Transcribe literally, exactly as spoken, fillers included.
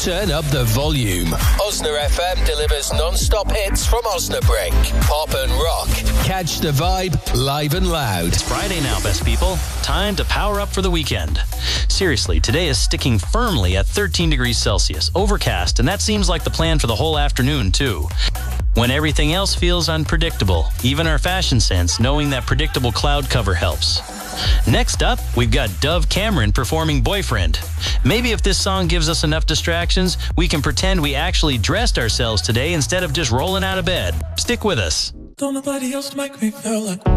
Turn up the volume. Osna F M delivers non-stop hits from Osnabrück. Pop and rock. Catch the vibe live and loud. It's Friday now, best people. Time to power up for the weekend. Seriously, today is sticking firmly at thirteen degrees Celsius, overcast, and that seems like the plan for the whole afternoon, too. When everything else feels unpredictable, even our fashion sense, knowing that predictable cloud cover helps. Next up, we've got Dove Cameron performing Boyfriend. Maybe if this song gives us enough distractions, we can pretend we actually dressed ourselves today instead of just rolling out of bed. Stick with us. Don't nobody else make me feel like